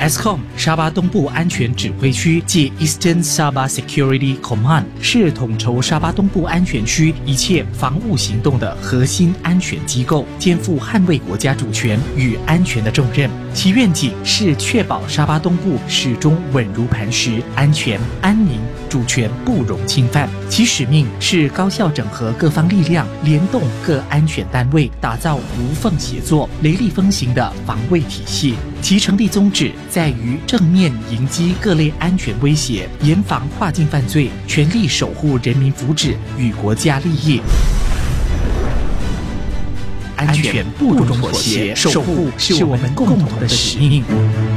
ESCOM 沙巴东部安全指挥区即 Eastern Sabah Security Command 是统筹沙巴东部安全区一切防务行动的核心安全机构，肩负捍卫国家主权与安全的重任。其愿景是确保沙巴东部始终稳如磐石，安全、安宁、主权不容侵犯。其使命是高效整合各方力量，联动各安全单位，打造无缝协作、雷厉风行的防卫体系。其成立宗旨在于正面迎击各类安全威胁，严防跨境犯罪，全力守护人民福祉与国家利益。安全不容妥协，守护是我们共同的使命。